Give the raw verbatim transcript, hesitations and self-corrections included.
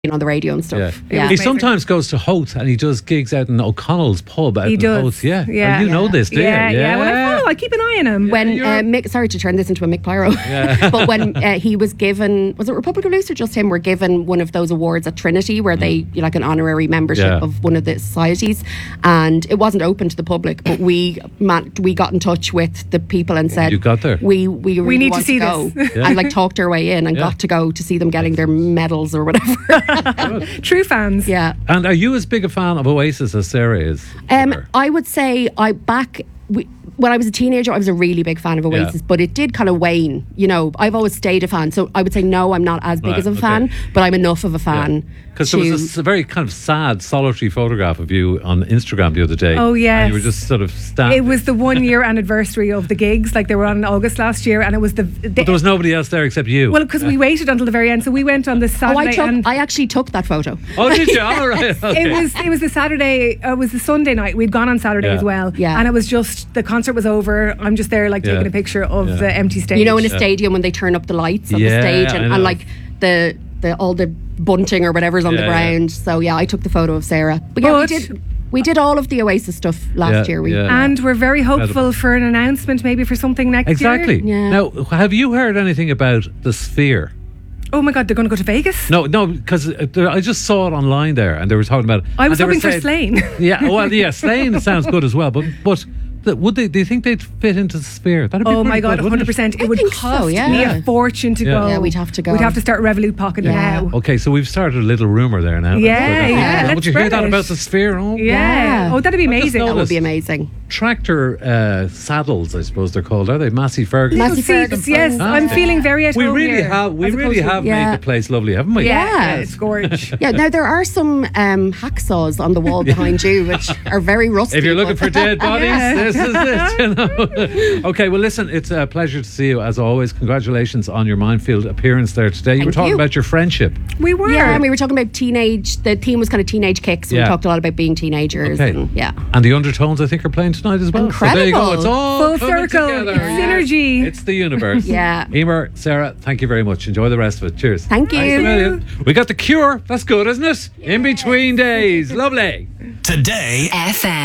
on the radio and stuff. Yeah. Yeah. He sometimes goes to Howth and he does gigs out in O'Connell's pub out He in does. Howth. Yeah. Yeah. Oh, you know Yeah. this, do yeah, you? Yeah, Well, I follow. I keep an eye on him. When you're- uh, Mick, sorry to turn this into a Mick Pyro, but when uh, he was given, was it Republic of Loose or just him, were given one of those awards at Trinity where they, you like an honorary membership Yeah. of one of the societies, and it wasn't open to the public, but we man, we got in touch with the people and said, You got there? We we, really need to want see go. this. Yeah. And like talked our way in and Yeah. got to go to see them getting their medals or whatever. True fans. Yeah. And are you as big a fan of Oasis as Sarah is? Um, Or- I would say I back we, when I was a teenager, I was a really big fan of Oasis, Yeah. but it did kind of wane. You know, I've always stayed a fan, so I would say no, I'm not as big Right, as a okay. fan, but I'm enough of a fan. Because to, there was a s- a very kind of sad, solitary photograph of you on Instagram the other day. Oh, yes. And you were just sort of standing. It was the one year anniversary of the gigs. Like they were on in August last year, and it was the. the But there was nobody else there except you. well, because we waited until the very end, so we went on this oh, Saturday. I took, and I actually took that photo. oh, did you? All right. Okay. It was it was the Saturday. Uh, it was the Sunday night. We'd gone on Saturday Yeah. as well. Yeah. And it was just the concert was over. I'm just there like Yeah. taking a picture of Yeah. the empty stage. You know, in a stadium when they turn up the lights on Yeah, the stage I and, know. and like the the all the bunting or whatever's on Yeah, the yeah. ground. So yeah, I took the photo of Sarah. But yeah, we But- did we did all of the Oasis stuff last Yeah, year. We yeah. And we're very hopeful Incredible. for an announcement, maybe for something next Exactly. year. Yeah. Now, have you heard anything about the Sphere? Oh my God, they're going to go to Vegas. No, no, because I just saw it online there, and they were talking about it. I was and they were hoping for saying- Slane. Yeah, well, yeah, Slane sounds good as well, but but th- would they? Do you think they'd fit into the Sphere? That'd be Oh pretty my God, good, one wouldn't hundred it? percent. It I would think so, cost yeah. me Yeah. a fortune to Yeah. go. Yeah, we'd have to go. We'd have to start Revolut Pocket Yeah. now. Okay, so we've started a little rumor there now. Yeah, Let's go down. yeah, Would let's you hear spread that it. about the Sphere? Oh, Yeah. Yeah. Oh, that'd be I just amazing. noticed- that would be amazing. Tractor uh, saddles, I suppose they're called, are they? Massey Ferguson. Little Massey seats, Ferguson. yes. I'm Fantastic. feeling very at We home really here, have. We as really opposed to- have Yeah. made the place lovely, haven't we? Yeah, Yeah. it's gorgeous. Yeah, now there are some um, hacksaws on the wall behind you, which are very rusty. If you're looking but- for dead bodies, Yeah. this is it. You know? Okay, well, listen, it's a pleasure to see you as always. Congratulations on your Minefield appearance there today. You Thank were talking you. about your friendship. We were. Yeah, and we were talking about teenage. The theme was kind of teenage kicks. So Yeah. We talked a lot about being teenagers. Okay. And, yeah. And the Undertones, I think, are playing tonight as well. So there you go. Incredible. It's all Full coming circle. together. It's synergy. It's the universe. Yeah. Emer, Sarah, thank you very much. Enjoy the rest of it. Cheers. Thank you. Thanks a million. We got The Cure. That's good, isn't it? In between days. Lovely. Today F M.